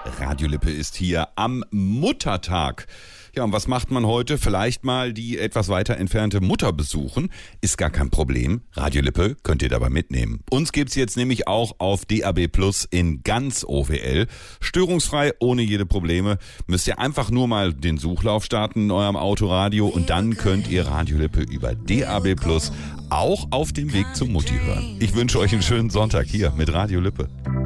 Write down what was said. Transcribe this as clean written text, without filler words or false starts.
Radio Lippe ist hier am Muttertag. Ja, und was macht man heute? Vielleicht mal die etwas weiter entfernte Mutter besuchen. Ist gar kein Problem. Radio Lippe könnt ihr dabei mitnehmen. Uns gibt's jetzt nämlich auch auf DAB+ in ganz OWL. Störungsfrei, ohne jede Probleme. Müsst ihr einfach nur mal den Suchlauf starten in eurem Autoradio und dann könnt ihr Radio Lippe über DAB+ auch auf dem Weg zum Mutti hören. Ich wünsche euch einen schönen Sonntag hier mit Radio Lippe.